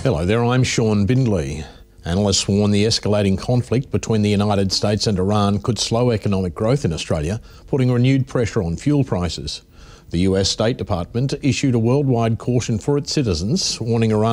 Hello there, I'm Sean Bindley. Analysts warn the escalating conflict between the United States and Iran could slow economic growth in Australia, putting renewed pressure on fuel prices. The US State Department issued a worldwide caution for its citizens, warning Iran